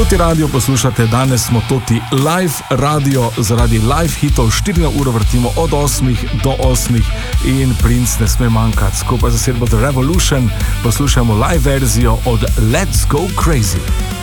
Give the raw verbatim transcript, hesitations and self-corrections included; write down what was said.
Toti radio poslušate, danes smo Toti live radio, zaradi live hitov štiri ure vrtimo od osmih do osmih in Prince ne sme manjkati. Skupaj za sedbo The Revolution poslušamo live verzijo od Let's Go Crazy.